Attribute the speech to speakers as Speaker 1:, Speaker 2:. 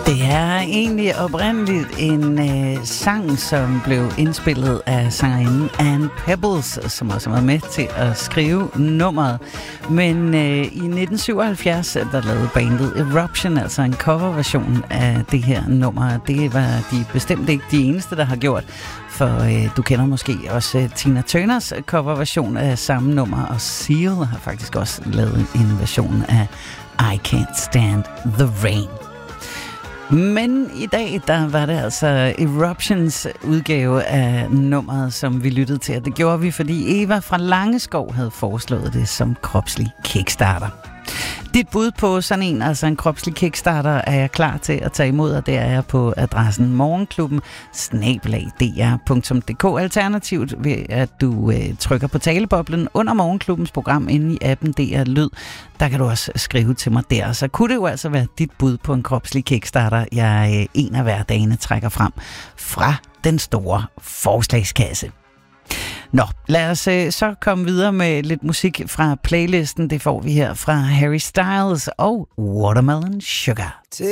Speaker 1: Det er egentlig oprindeligt en sang, som blev indspillet af sangerinden Ann Peebles, som også var med til at skrive nummeret. Men i 1977, der lavede bandet Eruption, altså en coverversion af det her nummer. Det var de bestemt ikke de eneste, der har gjort. For du kender måske også Tina Turners coverversion af samme nummer, og Seal har faktisk også lavet en version af I Can't Stand the Rain. Men i dag, der var det altså Eruptions udgave af nummeret, som vi lyttede til. Og det gjorde vi, fordi Eva fra Langeskov havde foreslået det som kropslig kickstarter. Dit bud på sådan en, altså en kropslig kickstarter, er jeg klar til at tage imod, og det er jeg på adressen morgenklubben@dr.dk. Alternativt ved, at du trykker på taleboblen under Morgenklubbens program inde i appen DR Lyd. Der kan du også skrive til mig der. Så kunne det jo altså være dit bud på en kropslig kickstarter, jeg en af hverdagene trækker frem fra den store forslagskasse. Nå, lad os så komme videre med lidt musik fra playlisten. Det får vi her fra Harry Styles og Watermelon Sugar.